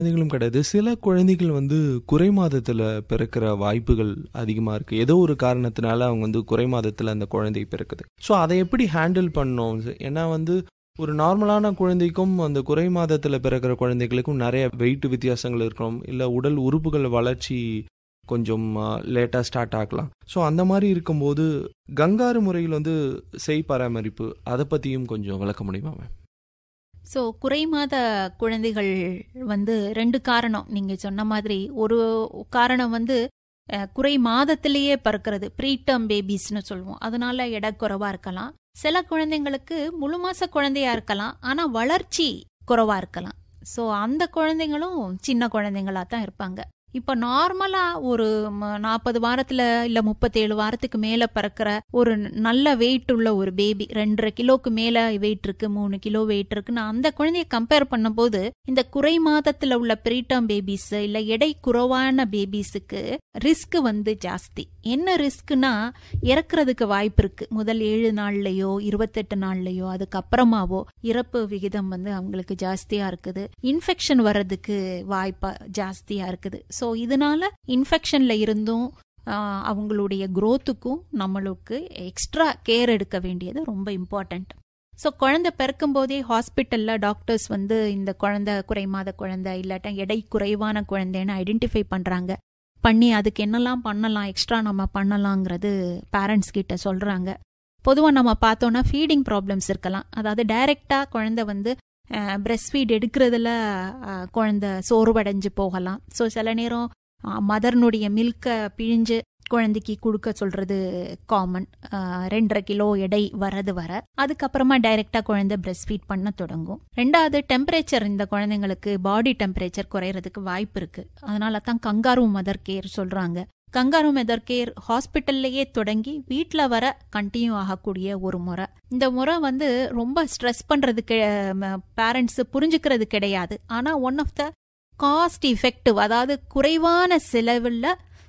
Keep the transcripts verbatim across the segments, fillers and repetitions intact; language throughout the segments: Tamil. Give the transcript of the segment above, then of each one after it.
குழந்தைகளும் கிடையாது. சில குழந்தைகள் வந்து குறை மாதத்துல பிறக்கிற வாய்ப்புகள் அதிகமா இருக்கு. ஏதோ ஒரு காரணத்தினால அவங்க வந்து குறை மாதத்துல அந்த குழந்தை பிறக்குது. ஸோ அதை எப்படி ஹேண்டில் பண்ணணும்? ஏன்னா வந்து ஒரு நார்மலான குழந்தைக்கும் அந்த குறை மாதத்துல பிறக்கிற குழந்தைகளுக்கும் நிறைய வெயிட் வித்தியாசங்கள் இருக்கும். இல்லை உடல் உறுப்புகள் வளர்ச்சி கொஞ்சம் லேட்டாக ஸ்டார்ட் ஆகலாம். ஸோ அந்த மாதிரி இருக்கும்போது கங்காரு முறையில் வந்து செய் பராமரிப்பு அதை பற்றியும் கொஞ்சம் விளக்க முடியுமா மேம்? ஸோ குறைமாத குழந்தைகள் வந்து ரெண்டு காரணம் நீங்க சொன்ன மாதிரி. ஒரு காரணம் வந்து குறை மாதத்திலேயே பிறக்கிறது, ப்ரீடம் பேபிஸ்னு சொல்லுவோம். அதனால எடை குறைவா இருக்கலாம். சில குழந்தைங்களுக்கு முழு மாச குழந்தையா இருக்கலாம், ஆனா வளர்ச்சி குறைவா இருக்கலாம். ஸோ அந்த குழந்தைங்களும் சின்ன குழந்தைங்களா தான் இருப்பாங்க. இப்ப நார்மலா ஒரு நாற்பது வாரத்துல இல்ல முப்பத்தேழு வாரத்துக்கு மேல பிறக்கிற ஒரு நல்ல வெயிட் உள்ள ஒரு பேபி, ரெண்டரை கிலோக்கு மேல வெயிட் இருக்கு, மூணு கிலோ வெயிட் இருக்குன்னு அந்த குழந்தைய கம்பேர் பண்ணும் போது இந்த குறை மாதத்துல உள்ள ப்ரீடம் பேபிஸ் இல்ல எடை குறைவான பேபிஸுக்கு ரிஸ்க் வந்து ஜாஸ்தி. என்ன ரிஸ்க்னா இறக்குறதுக்கு வாய்ப்பு இருக்கு. முதல் ஏழு நாள்லயோ இருபத்தெட்டு நாள்லயோ அதுக்கப்புறமாவோ இறப்பு விகிதம் வந்து அவங்களுக்கு ஜாஸ்தியா இருக்குது. இன்ஃபெக்ஷன் வர்றதுக்கு வாய்ப்பு ஜாஸ்தியா இருக்குது. ஸோ இதனால இன்ஃபெக்ஷன்ல இருந்தும் அவங்களுடைய குரோத்துக்கும் நம்மளுக்கு எக்ஸ்ட்ரா கேர் எடுக்க வேண்டியது ரொம்ப இம்பார்ட்டன்ட். ஸோ குழந்தை பிறக்கும் போதே ஹாஸ்பிட்டல்ல டாக்டர்ஸ் வந்து இந்த குழந்தை குறைமாத குழந்தை இல்லாட்டா எடை குறைவான குழந்தைன்னு ஐடென்டிஃபை பண்றாங்க. பண்ணி அதுக்கு என்னெல்லாம் பண்ணலாம், எக்ஸ்ட்ரா நம்ம பண்ணலாங்கிறது பேரண்ட்ஸ் கிட்ட சொல்றாங்க. பொதுவாக நம்ம பார்த்தோம்னா ஃபீடிங் ப்ராப்ளம்ஸ் இருக்கலாம். அதாவது டைரக்டா குழந்தை வந்து பிரெஸ்ட் ஃபீட் எடுக்கிறதுல குழந்தை சோர்வடைஞ்சு போகலாம். ஸோ சில நேரம் மதர்னுடைய மில்கை பிழிஞ்சு குழந்தைக்கு கொடுக்க சொல்றது காமன். ரெண்டரை கிலோ எடை வரது வர அதுக்கப்புறமா டைரக்டா குழந்தை பிரெஸ்ட் ஃபீட் பண்ண தொடங்கும். ரெண்டாவது டெம்பரேச்சர், இந்த குழந்தைங்களுக்கு பாடி டெம்பரேச்சர் குறையறதுக்கு வாய்ப்பு இருக்கு. அதனால தான் கங்காரு மதர் கேர் சொல்றாங்க. கங்காரு மதர் கேர் ஹாஸ்பிட்டல்லையே தொடங்கி வீட்டில் வர கண்டினியூ ஆகக்கூடிய ஒரு முறை. இந்த முறை வந்து ரொம்ப ஸ்ட்ரெஸ் பண்றதுக்கு பேரண்ட்ஸ் புரிஞ்சுக்கிறது கிடையாது. ஆனா one of the cost effective, அதாவது குறைவான செலவில்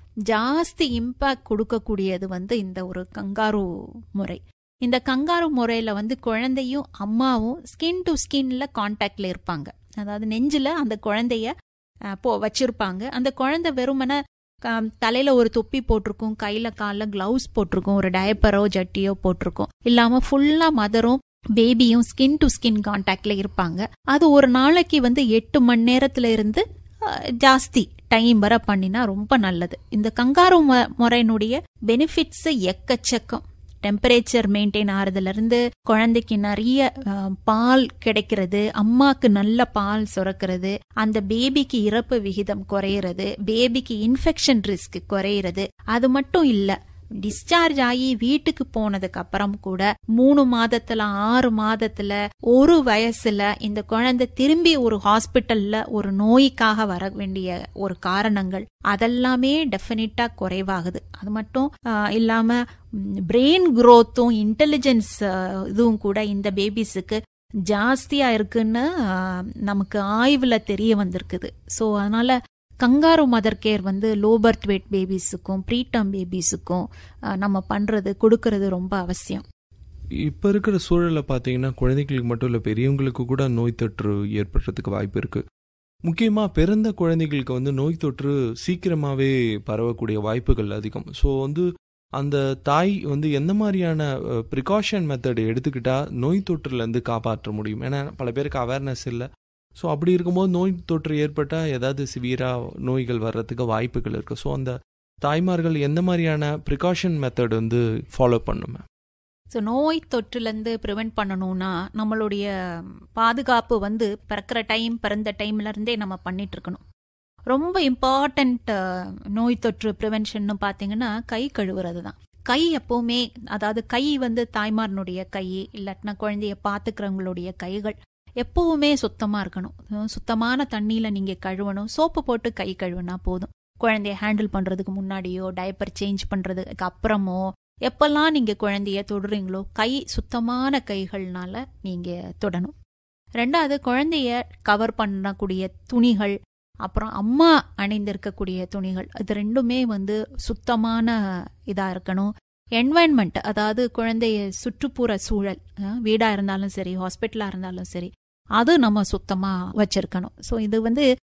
ஜாஸ்தி இம்பாக்ட் கொடுக்கக்கூடியது வந்து இந்த ஒரு கங்காரு முறை. இந்த கங்காரு முறையில வந்து குழந்தையும் அம்மாவும் ஸ்கின் டு ஸ்கின்ல கான்டாக்ட்ல இருப்பாங்க. அதாவது நெஞ்சில அந்த குழந்தைய போ வச்சிருப்பாங்க. அந்த குழந்தை வெறுமன தலையில ஒரு தொப்பி போட்டிருக்கும், கையில கால கிளவுஸ் போட்டிருக்கும், ஒரு டயப்பரோ ஜட்டியோ போட்டிருக்கும். இல்லாம ஃபுல்லா மதரும் பேபியும் ஸ்கின் டு ஸ்கின் கான்டாக்ட்ல இருப்பாங்க. அது ஒரு நாளைக்கு வந்து எட்டு மணி நேரத்துல இருந்து ஜாஸ்தி டைம் வர பண்ணினா ரொம்ப நல்லது. இந்த கங்காரு முறையினுடைய பெனிஃபிட்ஸ் எக்கச்சக்கம். டெம்பரேச்சர் மெயின்டைன் ஆறதுல இருந்து குழந்தைக்கு நிறைய பால் கிடைக்கிறது, அம்மாக்கு நல்ல பால் சுரக்கிறது, அந்த பேபிக்கு இறப்பு விகிதம் குறையிறது, பேபிக்கு இன்ஃபெக்ஷன் ரிஸ்க் குறையிறது. அது மட்டும் இல்ல, டிஸ்சார்ஜ் ஆகி வீட்டுக்கு போனதுக்கு அப்புறம் கூட மூணு மாதத்துல ஆறு மாதத்துல ஒரு வயசுல இந்த குழந்தை திரும்பி ஒரு ஹாஸ்பிட்டல்ல ஒரு நோய்க்காக வர வேண்டிய ஒரு காரணங்கள் அதெல்லாமே டெஃபினட்டா குறைவாகுது. அது மட்டும் இல்லாம பிரெயின் குரோத்தும் இன்டெலிஜென்ஸ் இதுவும் கூட இந்த பேபிஸுக்கு ஜாஸ்தியா இருக்குன்னு நமக்கு ஆய்வுல தெரிய வந்திருக்குது. ஸோ அதனால கங்காரு மதர் கேர் வந்து லோ பர்த் வெயிட் பேபிஸுக்கும் ப்ரீடம் பேபிஸுக்கும் நம்ம பண்றது கொடுக்கறது ரொம்ப அவசியம். இப்போ இருக்கிற சூழலை பார்த்தீங்கன்னா குழந்தைகளுக்கு மட்டும் இல்லை, பெரியவங்களுக்கு கூட நோய் தொற்று ஏற்படுறதுக்கு வாய்ப்பு இருக்கு. முக்கியமாக பிறந்த குழந்தைகளுக்கு வந்து நோய் தொற்று சீக்கிரமாகவே பரவக்கூடிய வாய்ப்புகள் அதிகம். ஸோ வந்து அந்த தாய் வந்து எந்த மாதிரியான ப்ரிகாஷன் மெத்தட் எடுத்துக்கிட்டா நோய் தொற்றுலேருந்து காப்பாற்ற முடியும்? ஏன்னா பல பேருக்கு அவேர்னஸ் இல்லை. ஸோ அப்படி இருக்கும்போது நோய் தொற்று ஏற்பட்டால் ஏதாவது சிவியராக நோய்கள் வர்றதுக்கு வாய்ப்புகள் இருக்குது. ஸோ அந்த தாய்மார்கள் எந்த மாதிரியான ப்ரிகாஷன் மெத்தட் வந்து ஃபாலோ பண்ணுமே? ஸோ நோய் தொற்றுலேருந்து ப்ரிவெண்ட் பண்ணணும்னா நம்மளுடைய பாதுகாப்பு வந்து பிறக்கிற டைம் பிறந்த டைம்ல இருந்தே நம்ம பண்ணிட்டு இருக்கணும். ரொம்ப இம்பார்ட்டன்ட் நோய் தொற்று ப்ரிவென்ஷன் பார்த்தீங்கன்னா கை கழுவுறது தான். கை எப்பவுமே, அதாவது கை வந்து தாய்மாரனுடைய கை இல்லாட்டினா குழந்தைய பார்த்துக்கிறவங்களுடைய கைகள் எப்பவுமே சுத்தமா இருக்கணும். சுத்தமான தண்ணியில நீங்க கழுவணும். சோப்பு போட்டு கை கழுவுனா போதும். குழந்தைய ஹேண்டில் பண்றதுக்கு முன்னாடியோ டைப்பர் சேஞ்ச் பண்றதுக்கு அப்புறமோ எப்பெல்லாம் நீங்க குழந்தைய தொடுறீங்களோ கை சுத்தமான கைகள்னால நீங்க தொடணும். ரெண்டாவது, குழந்தைய கவர் பண்ணக்கூடிய துணிகள், அப்புறம் அம்மா அணிந்திருக்கக்கூடிய துணிகள், இது ரெண்டுமே வந்து சுத்தமான இதா இருக்கணும். என்வாயன்மெண்ட், அதாவது குழந்தைய சுற்றுப்புற சூழல், வீடா இருந்தாலும் சரி ஹாஸ்பிட்டலா இருந்தாலும் சரி, அது நம்ம சுத்தமா வச்சிருக்கணும். ஸோ இது வந்து